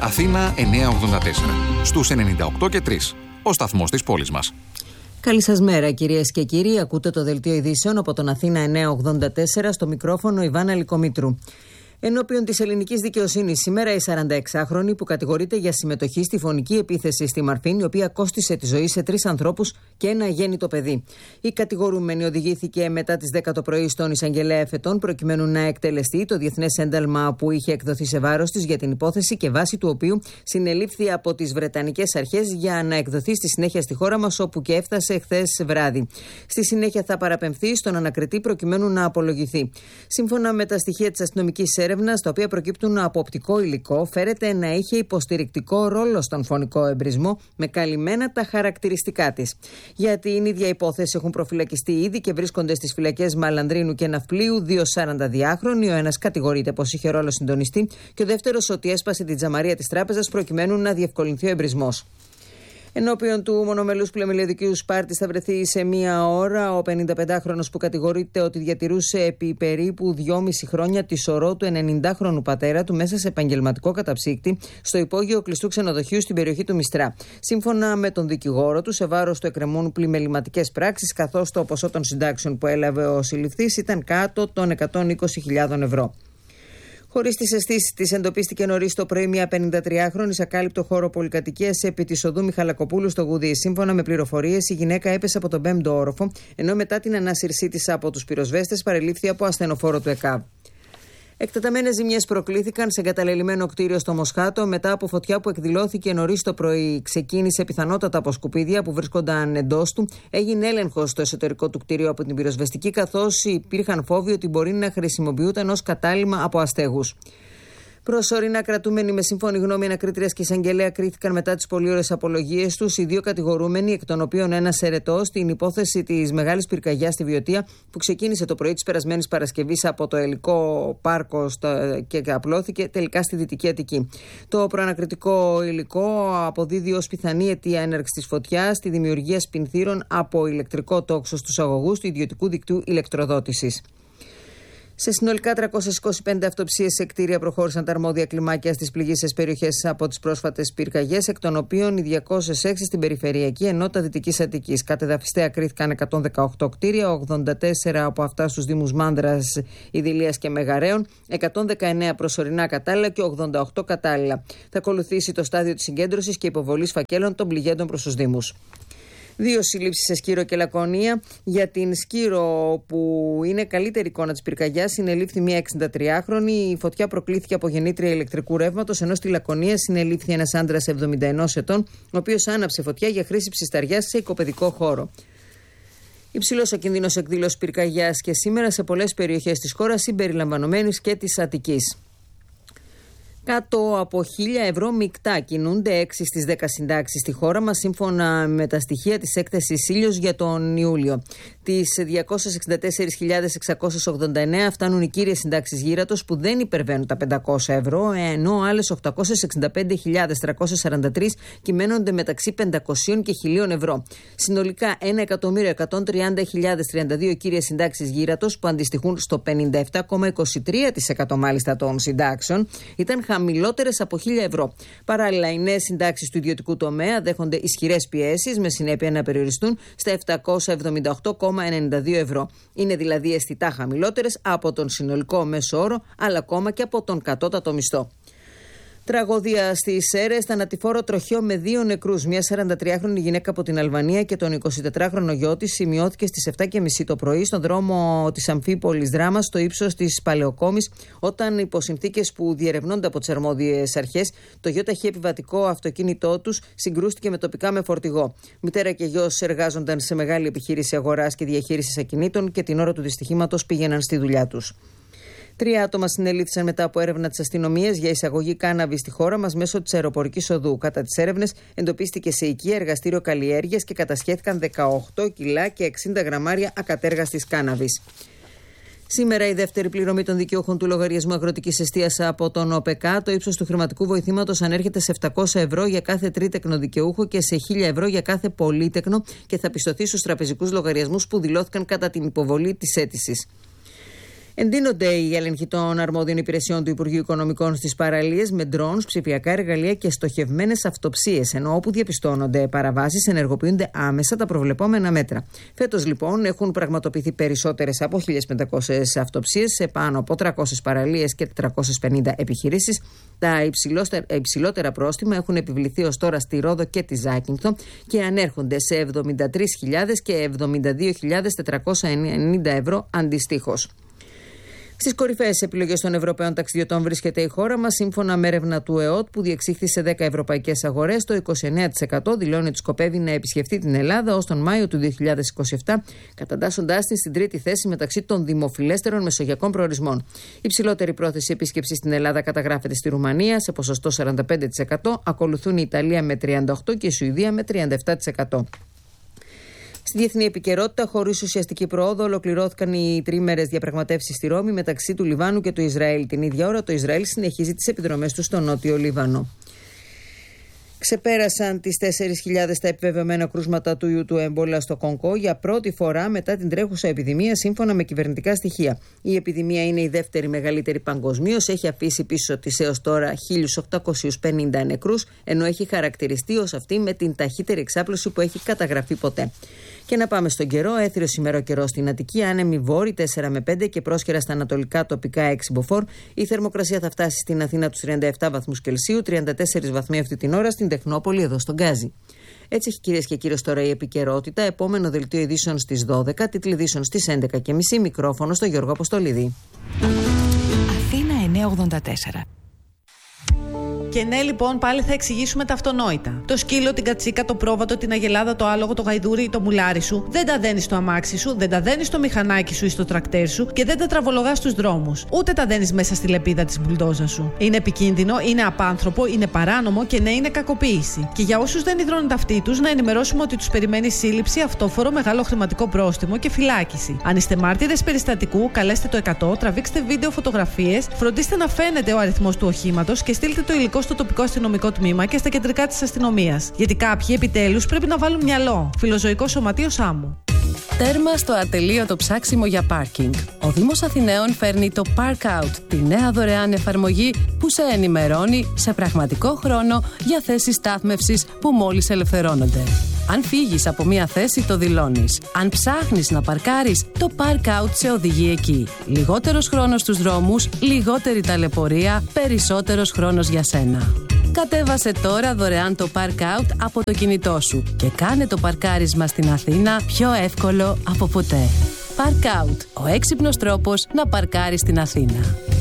Αθήνα 984. Στους 98 και 3. Ο σταθμός της πόλης μας. Καλή σας μέρα, κυρίες και κύριοι. Ακούτε το δελτίο ειδήσεων από τον Αθήνα 984, στο μικρόφωνο Ιβάνα Λικομήτρου. Ενώπιον της ελληνικής δικαιοσύνης σήμερα η 46χρονη που κατηγορείται για συμμετοχή στη φωνική επίθεση στη Μαρφίν, η οποία κόστισε τη ζωή σε 3 ανθρώπους και ένα αγέννητο παιδί. Η κατηγορούμενη οδηγήθηκε μετά τις 10 το πρωί στον εισαγγελέα Εφετών προκειμένου να εκτελεστεί το διεθνές ένταλμα που είχε εκδοθεί σε βάρος της για την υπόθεση και βάσει του οποίου συνελήφθη από τις Βρετανικές αρχές για να εκδοθεί στη συνέχεια στη χώρα μας, όπου και έφτασε χθες βράδυ. Στη συνέχεια θα παραπεμφθεί στον ανακριτή προκειμένου να απολογηθεί. Σύμφωνα με τα στοιχεία της αστυνομικής έρευνας, τα οποία προκύπτουν από οπτικό υλικό, φέρεται να είχε υποστηρικτικό ρόλο στον φωνικό εμπρισμό με καλυμμένα τα χαρακτηριστικά της. Για την ίδια υπόθεση έχουν προφυλακιστεί ήδη και βρίσκονται στις φυλακές Μαλανδρίνου και Ναυπλίου 2 42χρονοι. Ο ένας κατηγορείται πως είχε ρόλο συντονιστή και ο δεύτερος ότι έσπασε την τζαμαρία της τράπεζας προκειμένου να διευκολυνθεί ο εμπρισμός. Ενώπιον του μονομελούς πλημελιωδικίου Σπάρτης θα βρεθεί σε μία ώρα ο 55χρονος που κατηγορείται ότι διατηρούσε επί περίπου 2,5 χρόνια τη σωρό του 90χρονου πατέρα του μέσα σε επαγγελματικό καταψύκτη στο υπόγειο κλειστού ξενοδοχείου στην περιοχή του Μιστρά. Σύμφωνα με τον δικηγόρο του, σε βάρος του εκκρεμούν πλημεληματικές πράξεις, καθώς το ποσό των συντάξεων που έλαβε ο συλληφθής ήταν κάτω των 120.000 ευρώ. Χωρίς τις αισθήσεις της, εντοπίστηκε νωρίς το πρωί μια 53χρονη σε ακάλυπτο χώρο πολυκατοικίας επί της οδού Μιχαλακοπούλου στο Γουδί. Σύμφωνα με πληροφορίες, η γυναίκα έπεσε από τον 5ο όροφο, ενώ μετά την ανάσυρσή της από τους πυροσβέστες παρελήφθη από ασθενοφόρο του ΕΚΑΒ. Εκτεταμένες ζημιές προκλήθηκαν σε εγκαταλελειμμένο κτίριο στο Μοσχάτο μετά από φωτιά που εκδηλώθηκε νωρίς το πρωί. Ξεκίνησε πιθανότατα από σκουπίδια που βρίσκονταν εντός του. Έγινε έλεγχος στο εσωτερικό του κτίριου από την πυροσβεστική, καθώς υπήρχαν φόβοι ότι μπορεί να χρησιμοποιούταν ως κατάλυμμα από αστέγους. Προσωρινά κρατούμενοι με σύμφωνη γνώμη ανακρίτριας και εισαγγελέα κρίθηκαν μετά τις πολύωρες απολογίες τους οι 2 κατηγορούμενοι, εκ των οποίων ένας ερετός, στην υπόθεση της μεγάλης πυρκαγιάς στη Βιωτία που ξεκίνησε το πρωί της περασμένης Παρασκευής από το Ελικό Πάρκο και απλώθηκε τελικά στη Δυτική Αττική. Το προανακριτικό υλικό αποδίδει ως πιθανή αιτία έναρξης της φωτιάς τη δημιουργία σπινθήρων από ηλεκτρικό τόξο στους αγωγούς του ιδιωτικού δικτύου ηλεκτροδότησης. Σε συνολικά 325 αυτοψίες σε κτίρια προχώρησαν τα αρμόδια κλιμάκια στις πληγείσες περιοχές από τις πρόσφατες πυρκαγιές, εκ των οποίων οι 206 στην περιφερειακή ενότητα Δυτικής Αττικής. Κατεδαφιστέα κρίθηκαν 118 κτίρια, 84 από αυτά στους δήμους Μάνδρας, Ιδηλίας και Μεγαρέων, 119 προσωρινά κατάλληλα και 88 κατάλληλα. Θα ακολουθήσει το στάδιο της συγκέντρωσης και υποβολής φακέλων των πληγέντων προς τους δήμους. 2 συλλήψεις σε Σκύρο και Λακωνία. Για την Σκύρο, που είναι καλύτερη εικόνα της πυρκαγιάς, συνελήφθη μια 63χρονη. Η φωτιά προκλήθηκε από γεννήτρια ηλεκτρικού ρεύματος, ενώ στη Λακωνία συνελήφθη ένας άντρας 71 ετών, ο οποίος άναψε φωτιά για χρήση ψισταριάς σε οικοπαιδικό χώρο. Υψηλός ο κίνδυνος εκδήλωσης πυρκαγιάς και σήμερα σε πολλές περιοχές της χώρας, συμπεριλαμβανομένης και της Αττικής. Κάτω από 1.000 ευρώ μεικτά κινούνται 6 στις 10 συντάξεις στη χώρα μας, σύμφωνα με τα στοιχεία της έκθεσης Ήλιος για τον Ιούλιο. Τις 264.689 φτάνουν οι κύριες συντάξεις γύρατος που δεν υπερβαίνουν τα 500 ευρώ, ενώ άλλες 865.343 κυμαίνονται μεταξύ 500 και 1.000 ευρώ. Συνολικά 1.130.032 κύριες συντάξεις γύρατος, που αντιστοιχούν στο 57,23% μάλιστα των συντάξεων, ήταν χαμηλότερες από 1.000 ευρώ. Παράλληλα, οι νέες συντάξεις του ιδιωτικού τομέα δέχονται ισχυρές πιέσεις, με συνέπεια να περιοριστούν στα 778,92 ευρώ. Είναι δηλαδή αισθητά χαμηλότερες από τον συνολικό μέσο όρο, αλλά ακόμα και από τον κατώτατο μισθό. Τραγωδία στις Σέρρες, θανατηφόρο τροχαίο με 2 νεκρούς. Μια 43χρονη γυναίκα από την Αλβανία και τον 24χρονο γιο της σημειώθηκε στις 7:30 το πρωί στον δρόμο της Αμφίπολης Δράμας, στο ύψος της Παλαιοκόμης, όταν υπό συνθήκες που διερευνώνται από τις αρμόδιες αρχές, το γιο-ταχύ επιβατικό αυτοκίνητό τους συγκρούστηκε με τοπικά με φορτηγό. Μητέρα και γιος εργάζονταν σε μεγάλη επιχείρηση αγοράς και διαχείρισης ακινήτων και την ώρα του δυστυχήματος πήγαιναν στη δουλειά τους. 3 άτομα συνελήφθησαν μετά από έρευνα της αστυνομίας για εισαγωγή κάναβη στη χώρα μας μέσω της αεροπορικής οδού. Κατά τις έρευνες εντοπίστηκε σε οικία εργαστήριο καλλιέργειας και κατασχέθηκαν 18 κιλά και 60 γραμμάρια ακατέργαστης κάναβης. Σήμερα η δεύτερη πληρωμή των δικαιούχων του λογαριασμού αγροτικής εστίας από τον ΟΠΕΚΑ. Το ύψος του χρηματικού βοηθήματος ανέρχεται σε 700 ευρώ για κάθε τρίτεκνο δικαιούχο και σε 1.000 ευρώ για κάθε πολύτεκνο και θα πιστωθεί στους τραπεζικούς λογαριασμούς που δηλώθηκαν κατά την υποβολή της αίτησης. Εντείνονται οι έλεγχοι των αρμόδιων υπηρεσιών του Υπουργείου Οικονομικών στις παραλίες με ντρόουν, ψηφιακά εργαλεία και στοχευμένες αυτοψίες, ενώ όπου διαπιστώνονται παραβάσεις ενεργοποιούνται άμεσα τα προβλεπόμενα μέτρα. Φέτος λοιπόν έχουν πραγματοποιηθεί περισσότερες από 1.500 αυτοψίες σε πάνω από 300 παραλίες και 450 επιχειρήσεις. Τα υψηλότερα πρόστιμα έχουν επιβληθεί ως τώρα στη Ρόδο και τη Ζάκυνθο και ανέρχονται σε 73.000 και 72.490 ευρώ αντιστοίχως. Στις κορυφαίες επιλογές των Ευρωπαίων ταξιδιωτών βρίσκεται η χώρα μας, σύμφωνα με έρευνα του ΕΟΤ που διεξήχθη σε 10 ευρωπαϊκές αγορές. Το 29% δηλώνει ότι σκοπεύει να επισκεφτεί την Ελλάδα ως τον Μάιο του 2027, κατατάσσοντάς την στην τρίτη θέση μεταξύ των δημοφιλέστερων μεσογειακών προορισμών. Η υψηλότερη πρόθεση επίσκεψης στην Ελλάδα καταγράφεται στη Ρουμανία σε ποσοστό 45%, ακολουθούν η Ιταλία με 38% και η Σουηδία με 37%. Στη διεθνή επικαιρότητα, χωρίς ουσιαστική πρόοδο, ολοκληρώθηκαν οι τρίμερες διαπραγματεύσεις στη Ρώμη μεταξύ του Λιβάνου και του Ισραήλ. Την ίδια ώρα, το Ισραήλ συνεχίζει τις επιδρομές του στο νότιο Λίβανο. Ξεπέρασαν τις 4.000 τα επιβεβαιωμένα κρούσματα του ιού του έμπολα στο Κονγκό για πρώτη φορά μετά την τρέχουσα επιδημία, σύμφωνα με κυβερνητικά στοιχεία. Η επιδημία είναι η δεύτερη μεγαλύτερη παγκοσμίως, έχει αφήσει πίσω της έως τώρα 1.850 νεκρούς, ενώ έχει χαρακτηριστεί ως αυτή με την ταχύτερη εξάπλωση που έχει καταγραφεί ποτέ. Και να πάμε στον καιρό. Έθριος σήμερα ο καιρός στην Αττική, άνεμοι βόρειοι 4 με 5 και πρόσχερα στα ανατολικά τοπικά 6 μποφόρ. Η θερμοκρασία θα φτάσει στην Αθήνα τους 37 βαθμούς Κελσίου, 34 βαθμοί αυτή την ώρα στην Τεχνόπολη, εδώ στον Γκάζι. Έτσι έχει, κυρίες και κύριοι, τώρα η επικαιρότητα. Επόμενο δελτίο ειδήσεων στις 12, τίτλοι ειδήσεων στις 11.30. Μικρόφωνο στο Γιώργο Αποστολίδη. Αθήνα 984. Και ναι, λοιπόν, πάλι θα εξηγήσουμε τα αυτονόητα. Το σκύλο, την κατσίκα, το πρόβατο, την αγελάδα, το άλογο, το γαϊδούρι ή το μουλάρι σου δεν τα δένεις στο αμάξι σου, δεν τα δένεις στο μηχανάκι σου ή στο τρακτέρ σου και δεν τα τραβολογάς στους δρόμους. Ούτε τα δένεις μέσα στη λεπίδα της μπουλντόζας σου. Είναι επικίνδυνο, είναι απάνθρωπο, είναι παράνομο και ναι, είναι κακοποίηση. Και για όσους δεν υδρώνουν ταυτί τους, να ενημερώσουμε ότι τους περιμένει σύλληψη, αυτόφορο, μεγάλο χρηματικό πρόστιμο και φυλάκιση. Αν είστε μάρτυρες περιστατικού, καλέστε το 100, τραβήξτε βίντεο, φωτογραφίες, φροντίστε να φαίνεται ο αριθμός του οχήματος και στείλτε το υλικό στο τοπικό αστυνομικό τμήμα και στα κεντρικά της αστυνομίας. Γιατί κάποιοι επιτέλους πρέπει να βάλουν μυαλό. Φιλοζωικό Σωματείο Σάμου. Τέρμα στο ατελείωτο ψάξιμο για πάρκινγκ. Ο Δήμος Αθηναίων φέρνει το Park Out, τη νέα δωρεάν εφαρμογή που σε ενημερώνει σε πραγματικό χρόνο για θέσεις στάθμευσης που μόλις ελευθερώνονται. Αν φύγεις από μία θέση, το δηλώνεις. Αν ψάχνεις να παρκάρεις, το Park Out σε οδηγεί εκεί. Λιγότερος χρόνος στους δρόμους, λιγότερη ταλαιπωρία, περισσότερος χρόνος για σένα. Κατέβασε τώρα δωρεάν το Park Out από το κινητό σου και κάνε το παρκάρισμα στην Αθήνα πιο εύκολο από ποτέ. Park Out, ο έξυπνος τρόπος να παρκάρεις στην Αθήνα.